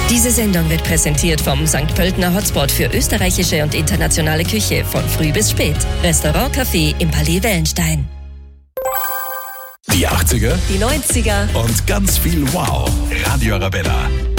Diese Sendung wird präsentiert vom St. Pöltener Hotspot für österreichische und internationale Küche von früh bis spät. Restaurant Café im Palais Wellenstein. Die 80er, Die 90er und ganz viel Wow. Radio Arabella.